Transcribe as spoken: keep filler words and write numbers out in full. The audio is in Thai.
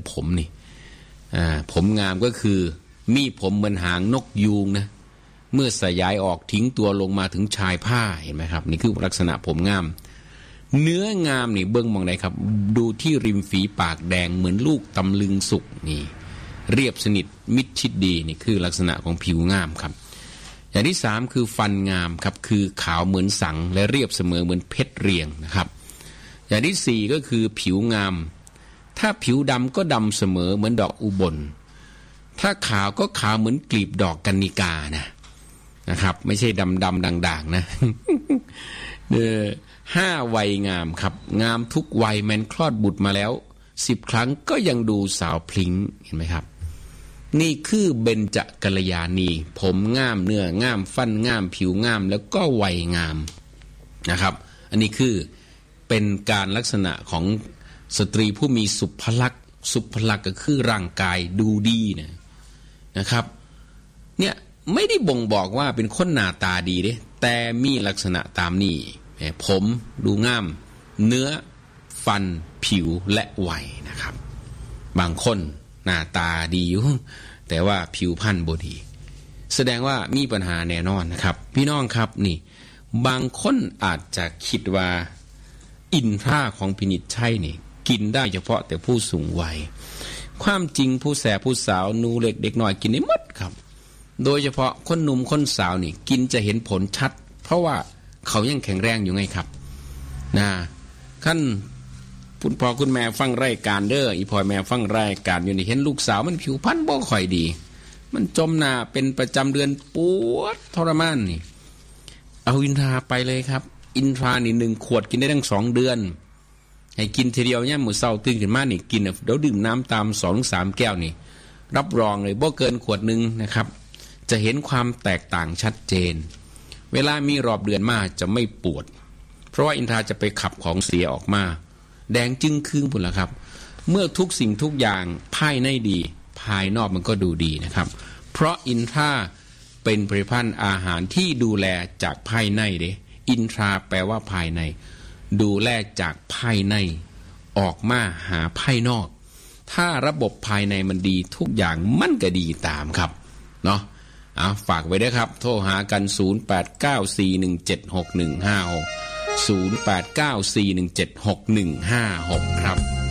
ผมนี่อ่าผมงามก็คือมีผมเหมือนหางนกยูงนะเมื่อสยายออกทิ้งตัวลงมาถึงชายผ้าเห็นไหมครับนี่คือลักษณะผมงามเนื้องามนี่เบิ้งมองไหนครับดูที่ริมฝีปากแดงเหมือนลูกตำลึงสุกนี่เรียบสนิทมิดชิดดีนี่คือลักษณะของผิวงามครับอย่างที่สามคือฟันงามครับคือขาวเหมือนสังและเรียบเสมอเหมือนเพชรเรียงนะครับอย่างที่สี่ก็คือผิวงามถ้าผิวดำก็ดำเสมอเหมือนดอกอุบลถ้าขาวก็ขาวเหมือนกลีบดอกกัญญิกานะนะครับไม่ใช่ดำดำด่างๆนะ เออห้าวัยงามครับงามทุกวัยแม้นคลอดบุตรมาแล้วสิบครั้งก็ยังดูสาวพลิ้งเห็นไหมครับนี่คือเบญจกัลยาณีผมงามเนื้องามฟันงามผิวงามแล้วก็วัยงามนะครับอันนี้คือเป็นการลักษณะของสตรีผู้มีสุภลักษณ์สุภลักษณ์ก็คือร่างกายดูดีนะนะครับเนี่ยไม่ได้บ่งบอกว่าเป็นคนหน้าตาดีเด้แต่มีลักษณะตามนี้ผมดูงามเนื้อฟันผิวและวัยนะครับบางคนหน้าตาดีอยู่แต่ว่าผิวพรรณบ่ดีแสดงว่ามีปัญหาแน่นอนนะครับพี่น้องครับนี่บางคนอาจจะคิดว่าอินทราของพินิจชัยนี่กินได้เฉพาะแต่ผู้สูงวัยความจริงผู้แสบผู้สาวหนูเล็กเด็กน้อยกินได้หมดครับโดยเฉพาะคนหนุ่มคนสาวนี่กินจะเห็นผลชัดเพราะว่าเขายังแข็งแรงอยู่ไงครับนะขั้นคุณพ่อคุณแม่ฟังรายการเด้ออีพ่อแม่ฟังรายการอยู่นี่เห็นลูกสาวมันผิวพรรณบ่ค่อยดีมันจมหน้าเป็นประจำเดือนปวดทรมานนี่เอาอินทราไปเลยครับอินทรานี่หนึ่งขวดกินได้ทั้งสองเดือนให้กินทีเดียวเนี่ยมื้อเช้าตื่นขึ้นมานี่กินเดี๋ยวดื่มน้ำตาม สองถึงสาม แก้วนี่รับรองเลยบ่เกินขวดนึงนะครับจะเห็นความแตกต่างชัดเจนเวลามีรอบเดือนมาจะไม่ปวดเพราะว่าอินทราจะไปขับของเสียออกมาแดงจึ้งครึ่งพุ่นละครับเมื่อทุกสิ่งทุกอย่างภายในดีภายนอกมันก็ดูดีนะครับเพราะอินทราเป็นผลิตภัณฑ์อาหารที่ดูแลจากภายในเด้อินทราแปลว่าภายในดูแลจากภายในออกมาหาภายนอกถ้าระบบภายในมันดีทุกอย่างมันก็ดีตามครับเนาะเอาฝากไว้ด้วยครับโทรหากันศูนย์ แปด เก้า สี่ หนึ่ง เจ็ด หก หนึ่ง ห้า หก ศูนย์ แปด เก้า สี่ หนึ่ง เจ็ด หก หนึ่ง ห้า หกครับ